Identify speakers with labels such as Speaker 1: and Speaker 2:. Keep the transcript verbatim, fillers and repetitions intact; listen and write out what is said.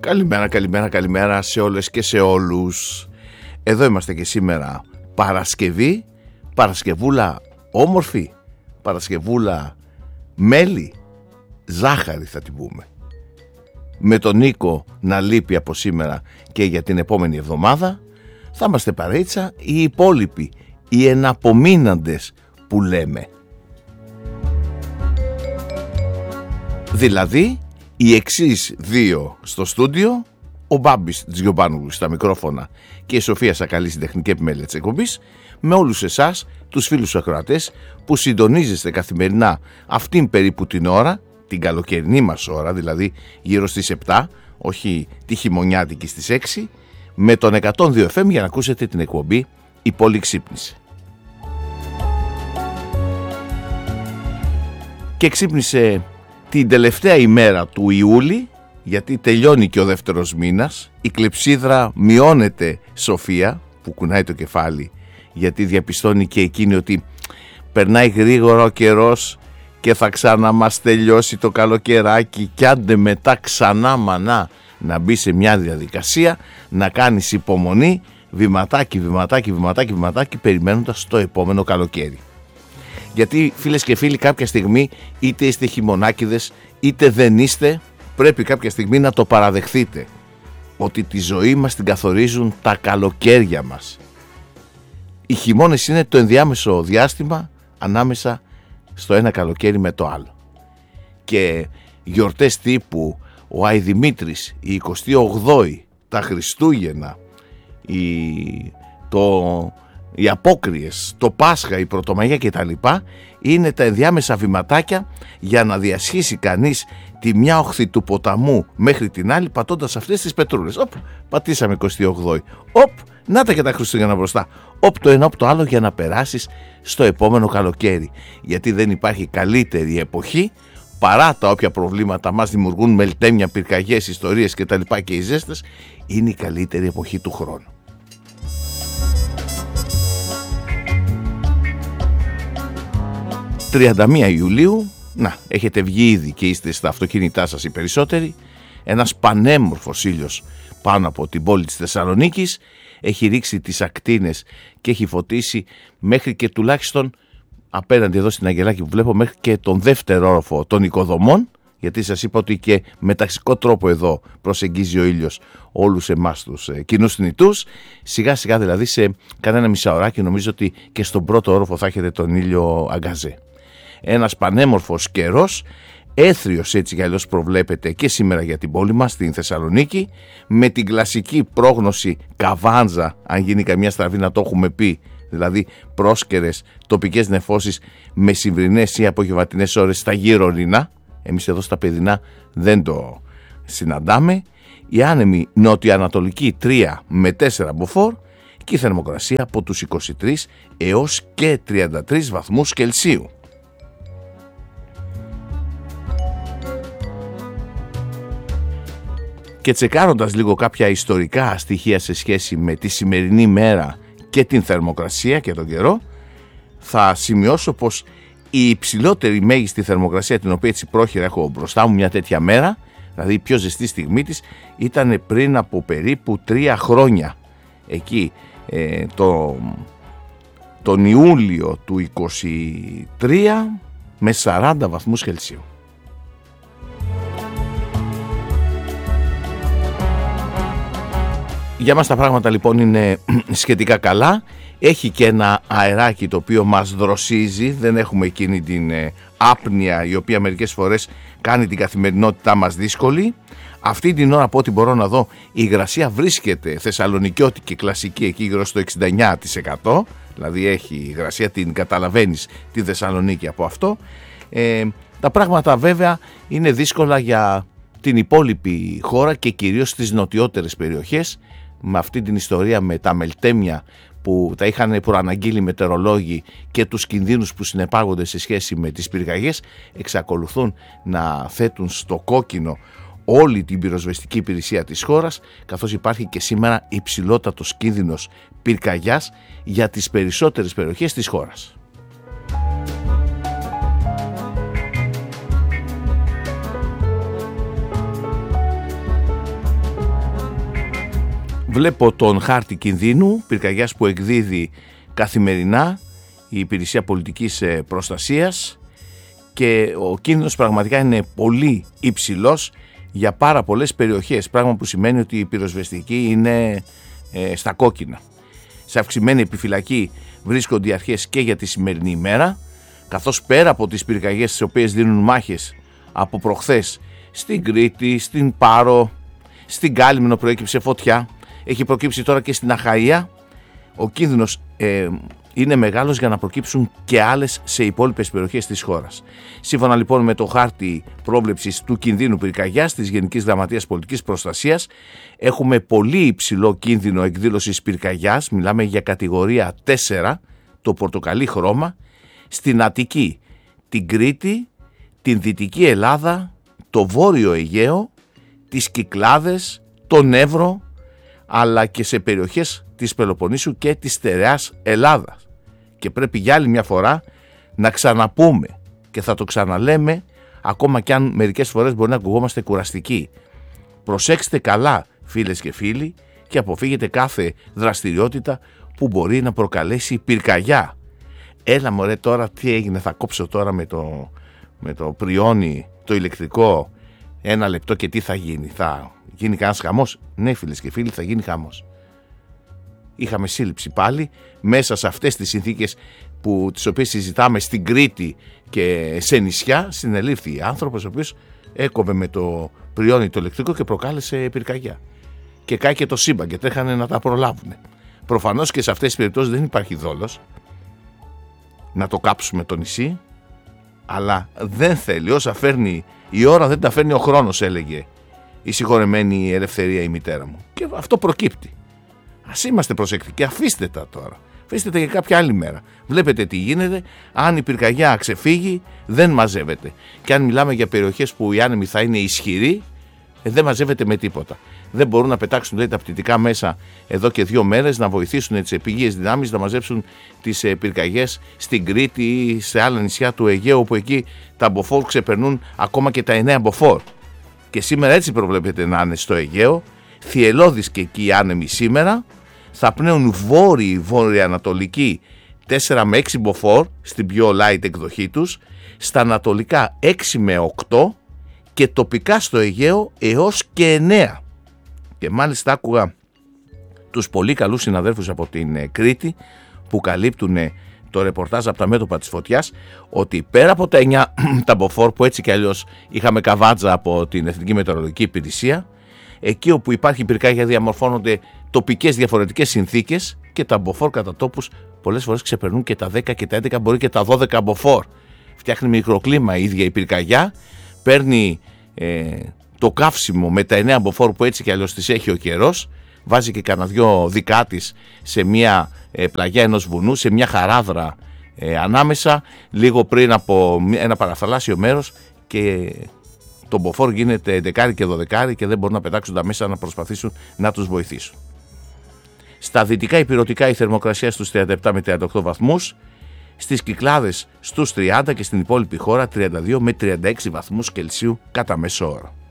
Speaker 1: Καλημέρα, καλημέρα, καλημέρα σε όλες και σε όλους. Εδώ είμαστε και σήμερα Παρασκευή, Παρασκευούλα όμορφη, Παρασκευούλα μέλι, ζάχαρη θα την πούμε. Με τον Νίκο να λείπει από σήμερα και για την επόμενη εβδομάδα, θα είμαστε παρέτσα οι υπόλοιποι, οι εναπομείναντες που λέμε. Δηλαδή οι εξής δύο στο στούντιο, ο Μπάμπης Τζιομπάνογλου στα μικρόφωνα και η Σοφία Σακαλή στην τεχνική επιμέλεια της εκπομπής, με όλους εσάς τους φίλους ακροατές που συντονίζεστε καθημερινά αυτήν περίπου την ώρα, την καλοκαιρινή μας ώρα, δηλαδή γύρω στις επτά, όχι τη χειμωνιάτικη στις έξι, με τον εκατόν δύο εφ εμ για να ακούσετε την εκπομπή «Η Πόλη ξύπνησε». Και ξύπνησε την τελευταία ημέρα του Ιούλη, γιατί τελειώνει και ο δεύτερος μήνας, η κλεψίδρα μειώνεται, Σοφία, που κουνάει το κεφάλι, γιατί διαπιστώνει και εκείνη ότι περνάει γρήγορα ο καιρός και θα ξανά μας τελειώσει το καλοκαιράκι κι άντε μετά ξανά μανά να μπει σε μια διαδικασία, να κάνεις υπομονή, βηματάκι, βηματάκι, βηματάκι, βηματάκι, περιμένοντας το επόμενο καλοκαίρι. Γιατί φίλες και φίλοι, κάποια στιγμή είτε είστε χειμωνάκηδες είτε δεν είστε, πρέπει κάποια στιγμή να το παραδεχθείτε ότι τη ζωή μας την καθορίζουν τα καλοκαίρια μας. Οι χειμώνες είναι το ενδιάμεσο διάστημα ανάμεσα στο ένα καλοκαίρι με το άλλο. Και γιορτές τύπου ο Άι-Δημήτρης, η εικοστή όγδοη, τα Χριστούγεννα, η, το, οι Απόκριες, το Πάσχα, η Πρωτομαγιά κτλ. Είναι τα ενδιάμεσα βηματάκια για να διασχίσει κανείς τη μια όχθη του ποταμού μέχρι την άλλη, πατώντας αυτές τις πετρούλες. Οπ, πατήσαμε εικοστή όγδοη. Οπ, να τα και τα Χριστούγεννα μπροστά. Οπ το ένα, οπ το άλλο, για να περάσεις στο επόμενο καλοκαίρι. Γιατί δεν υπάρχει καλύτερη εποχή, παρά τα όποια προβλήματα μας δημιουργούν μελτέμια, πυρκαγιές, ιστορίες κτλ. Και οι ζέστες, είναι η καλύτερη εποχή του χρόνου. τριάντα μία Ιουλίου, να, έχετε βγει ήδη και είστε στα αυτοκίνητά σας οι περισσότεροι. Ένας πανέμορφος ήλιος πάνω από την πόλη της Θεσσαλονίκης έχει ρίξει τις ακτίνες και έχει φωτίσει μέχρι και τουλάχιστον απέναντι εδώ στην Αγγελάκη που βλέπω, μέχρι και τον δεύτερο όροφο των οικοδομών, γιατί σας είπα ότι και με ταξικό τρόπο εδώ προσεγγίζει ο ήλιος όλους εμάς τους ε, κοινούς θνητούς. Σιγά σιγά δηλαδή σε κανένα μισάωράκι νομίζω ότι και στον πρώτο όροφο θα έχετε τον ήλιο αγκαζέ. Ένας πανέμορφος καιρός, έθριος έτσι κι αλλιώς προβλέπεται και σήμερα για την πόλη μας, στην Θεσσαλονίκη, με την κλασική πρόγνωση καβάντζα, αν γίνει καμιά στραβή να το έχουμε πει, δηλαδή πρόσκαιρες τοπικές νεφώσεις μεσημβρινές ή απογευματινές ώρες στα γύρω ορεινά. Εμείς εδώ στα παιδινά δεν το συναντάμε. Η άνεμη νοτιοανατολική τρία με τέσσερα μποφόρ και η θερμοκρασία από τους είκοσι τρεις έως και τριάντα τρεις βαθμούς Κελσίου. Και τσεκάροντας λίγο κάποια ιστορικά στοιχεία σε σχέση με τη σημερινή μέρα και την θερμοκρασία και τον καιρό, θα σημειώσω πως η υψηλότερη μέγιστη θερμοκρασία, την οποία έτσι πρόχειρα έχω μπροστά μου μια τέτοια μέρα, δηλαδή η πιο ζεστή στιγμή της, ήταν πριν από περίπου τρία χρόνια. Εκεί ε, το, τον Ιούλιο του είκοσι τρία με σαράντα βαθμούς Κελσίου. Για μας τα πράγματα λοιπόν είναι σχετικά καλά. Έχει και ένα αεράκι το οποίο μας δροσίζει. Δεν έχουμε εκείνη την ε, άπνοια η οποία μερικές φορές κάνει την καθημερινότητά μας δύσκολη. Αυτή την ώρα, από ό,τι μπορώ να δω, η υγρασία βρίσκεται θεσσαλονικιώτικη κλασική εκεί γύρω στο εξήντα εννιά τοις εκατό. Δηλαδή έχει υγρασία, την καταλαβαίνεις τη Θεσσαλονίκη από αυτό. Ε, τα πράγματα βέβαια είναι δύσκολα για την υπόλοιπη χώρα και κυρίως στις νοτιότερες περιοχές, με αυτή την ιστορία με τα μελτέμια που τα είχαν προαναγγείλει μετεωρολόγοι και τους κινδύνους που συνεπάγονται σε σχέση με τις πυρκαγιές, εξακολουθούν να θέτουν στο κόκκινο όλη την πυροσβεστική υπηρεσία της χώρας, καθώς υπάρχει και σήμερα υψηλότατος κίνδυνος πυρκαγιάς για τις περισσότερες περιοχές της χώρας. Βλέπω τον χάρτη κινδύνου πυρκαγιάς που εκδίδει καθημερινά η Υπηρεσία Πολιτικής Προστασίας και ο κίνδυνος πραγματικά είναι πολύ υψηλός για πάρα πολλές περιοχές, πράγμα που σημαίνει ότι η πυροσβεστική είναι ε, στα κόκκινα. Σε αυξημένη επιφυλακή βρίσκονται οι αρχές και για τη σημερινή ημέρα, καθώς πέρα από τις πυρκαγιές τις οποίες δίνουν μάχες από προχθές στην Κρήτη, στην Πάρο, στην Κάλυμνο προέκυψε φωτιά, έχει προκύψει τώρα και στην Αχαΐα, ο κίνδυνος ε, είναι μεγάλος για να προκύψουν και άλλες σε υπόλοιπες περιοχές της χώρας. Σύμφωνα λοιπόν με το χάρτη πρόβλεψης του κινδύνου πυρκαγιάς της Γενικής Γραμματείας Πολιτικής Προστασίας, έχουμε πολύ υψηλό κίνδυνο εκδήλωσης πυρκαγιάς, μιλάμε για κατηγορία τέσσερα, το πορτοκαλί χρώμα, στην Αττική, την Κρήτη, την Δυτική Ελλάδα, το Βόρειο Αιγαίο, τις Κυκλάδες, τον Εύρο, αλλά και σε περιοχές της Πελοποννήσου και της στερεάς Ελλάδας. Και πρέπει για άλλη μια φορά να ξαναπούμε και θα το ξαναλέμε, ακόμα κι αν μερικές φορές μπορεί να ακουγόμαστε κουραστικοί. Προσέξτε καλά, φίλες και φίλοι, και αποφύγετε κάθε δραστηριότητα που μπορεί να προκαλέσει πυρκαγιά. Έλα μωρέ τώρα τι έγινε, θα κόψω τώρα με το, με το πριόνι το ηλεκτρικό ένα λεπτό και τι θα γίνει, θα γίνει κανένας χαμός? Ναι φίλες και φίλοι, θα γίνει χαμός. Είχαμε σύλληψη πάλι μέσα σε αυτές τις συνθήκες που, τις οποίες συζητάμε στην Κρήτη και σε νησιά. Συνελήφθη άνθρωπος ο οποίος έκοβε με το πριόνι το ηλεκτρικό και προκάλεσε πυρκαγιά. Και κάει και το σύμπαν και τρέχανε να τα προλάβουν. Προφανώς και σε αυτές τις περιπτώσεις δεν υπάρχει δόλος να το κάψουμε το νησί, αλλά δεν θέλει, όσα φέρνει η ώρα δεν τα φέρνει ο χρόνος, έλεγε η συγχωρεμένη Ελευθερία η μητέρα μου. Και αυτό προκύπτει. Ας είμαστε προσεκτικοί, αφήστε τα τώρα. Αφήστε τα για κάποια άλλη μέρα. Βλέπετε τι γίνεται, αν η πυρκαγιά ξεφύγει δεν μαζεύεται. Και αν μιλάμε για περιοχές που οι άνεμοι θα είναι ισχυροί, δεν μαζεύεται με τίποτα. Δεν μπορούν να πετάξουν λέει, τα πτυτικά μέσα εδώ και δύο μέρες να βοηθήσουν τις επίγειες δυνάμεις να μαζέψουν τις ε, πυρκαγιές στην Κρήτη ή σε άλλα νησιά του Αιγαίου, όπου εκεί τα μποφόρ ξεπερνούν ακόμα και τα εννέα μποφόρ. Και σήμερα έτσι προβλέπεται να είναι στο Αιγαίο. Θυελλώδης και εκεί οι άνεμοι σήμερα θα πνέουν βόρειοι βορειοανατολικοί τέσσερα με έξι μποφόρ στην πιο light εκδοχή τους, στα ανατολικά έξι με οκτώ και τοπικά στο Αιγαίο έως και εννέα. Και μάλιστα άκουγα τους πολύ καλούς συναδέλφους από την Κρήτη που καλύπτουν το ρεπορτάζ από τα μέτωπα της φωτιάς, ότι πέρα από τα εννέα τα μποφόρ που έτσι κι αλλιώς είχαμε καβάτζα από την Εθνική Μετεωρολογική Υπηρεσία, εκεί όπου υπάρχει πυρκάγια διαμορφώνονται τοπικές διαφορετικές συνθήκες και τα μποφόρ κατά τόπους πολλές φορές ξεπερνούν και τα δέκα και τα έντεκα, μπορεί και τα δώδεκα μποφόρ. Φτιάχνει μικροκλίμα η ίδια η πυρκαγιά, παίρνει ε, το καύσιμο με τα εννέα μποφόρ που έτσι κι αλλιώς τις έχει ο καιρός, βάζει και κανένα δυο δικά της σε μια ε, πλαγιά ενός βουνού, σε μια χαράδρα ε, ανάμεσα, λίγο πριν από ένα παραθαλάσσιο μέρος, και το μποφόρ γίνεται δεκάρι και δωδεκάρι και δεν μπορούν να πετάξουν τα μέσα να προσπαθήσουν να τους βοηθήσουν. Στα δυτικά υπηρετικά η θερμοκρασία στους τριάντα επτά με τριάντα οκτώ βαθμούς, στις Κυκλάδες στους τριάντα και στην υπόλοιπη χώρα τριάντα δύο με τριάντα έξι βαθμούς Κελσίου κατά μέσο όρο.